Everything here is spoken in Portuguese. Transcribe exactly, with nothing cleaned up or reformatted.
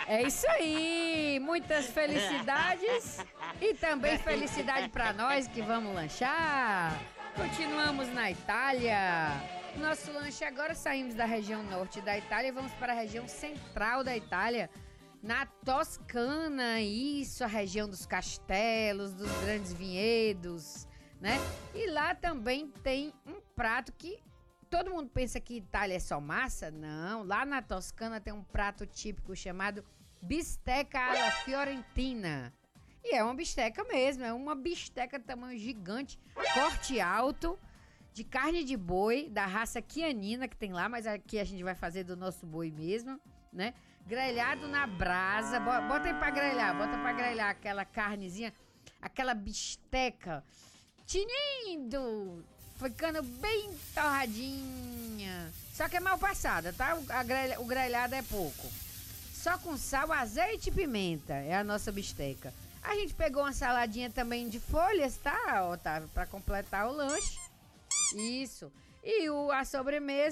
É isso aí, muitas felicidades e também felicidade pra nós que vamos lanchar. Continuamos na Itália. Nosso lanche agora, saímos da região norte da Itália e vamos para a região central da Itália, na Toscana, isso, a região dos castelos, dos grandes vinhedos, né? E lá também tem um prato que todo mundo pensa que Itália é só massa. Não, lá na Toscana tem um prato típico chamado bisteca alla fiorentina. E é uma bisteca mesmo, é uma bisteca de tamanho gigante, corte alto, de carne de boi, da raça Chianina que tem lá, mas aqui a gente vai fazer do nosso boi mesmo, né? Grelhado na brasa, bota aí pra grelhar, bota pra grelhar aquela carnezinha, aquela bisteca, tinindo, ficando bem torradinha. Só que é mal passada, tá? O, a grelha, o grelhado é pouco. Só com sal, azeite e pimenta, é a nossa bisteca. A gente pegou uma saladinha também de folhas, tá, Otávio? Pra completar o lanche. Isso. E o, a sobremesa